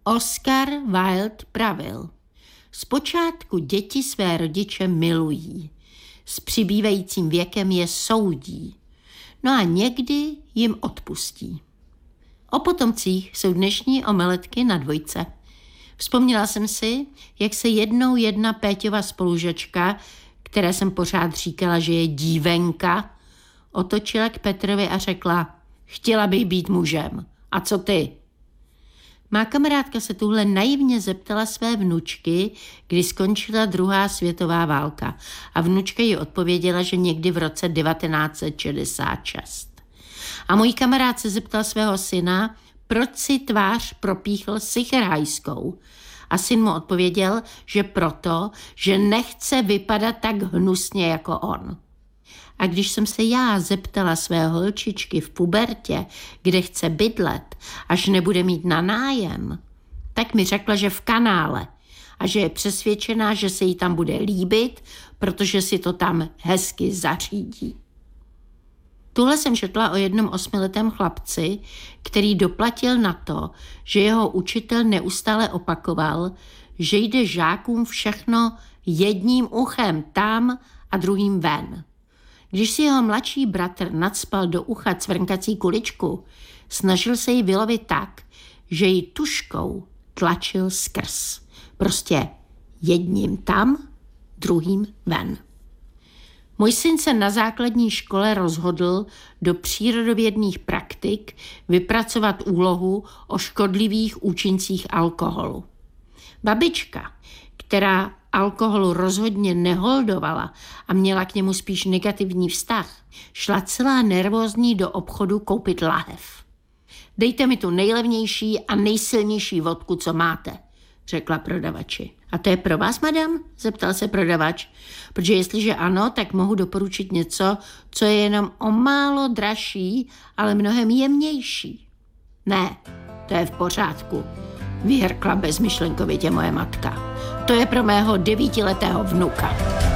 Oscar Wilde pravil: zpočátku děti své rodiče milují, s přibývajícím věkem je soudí, no a někdy jim odpustí. O potomcích jsou dnešní omeletky na dvojce. Vzpomněla jsem si, jak se jednou jedna Péťova spolužačka, které jsem pořád říkala, že je dívenka, otočila k Petrovi a řekla: chtěla bych být mužem. A co ty? Má kamarádka se tuhle naivně zeptala své vnučky, kdy skončila druhá světová válka, a vnučka jí odpověděla, že někdy v roce 1966. A můj kamarád se zeptal svého syna, proč si tvář propíchl sicherhajskou. A syn mu odpověděl, že proto, že nechce vypadat tak hnusně jako on. A když jsem se já zeptala své holčičky v pubertě, kde chce bydlet, až nebude mít na nájem, tak mi řekla, že v kanále a že je přesvědčená, že se jí tam bude líbit, protože si to tam hezky zařídí. Tuhle jsem četla o jednom 8letém chlapci, který doplatil na to, že jeho učitel neustále opakoval, že jde žákům všechno jedním uchem tam a druhým ven. Když si jeho mladší bratr nacpal do ucha cvrnkací kuličku, snažil se ji vylovit tak, že ji tužkou tlačil skrz. Prostě jedním tam, druhým ven. Můj syn se na základní škole rozhodl do přírodovědných praktik vypracovat úlohu o škodlivých účincích alkoholu. Babička, která alkoholu rozhodně neholdovala a měla k němu spíš negativní vztah, šla celá nervózní do obchodu koupit lahev. Dejte mi tu nejlevnější a nejsilnější vodku, co máte, řekla prodavači. A to je pro vás, madam? Zeptal se prodavač. Protože jestliže ano, tak mohu doporučit něco, co je jenom o málo dražší, ale mnohem jemnější. Ne, to je v pořádku, vyhrkla bezmyšlenkovitě moje matka. To je pro mého 9letého vnuka.